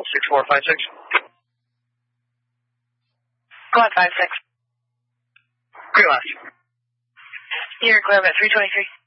6456. Go on 56. Green last. You're clear about 323.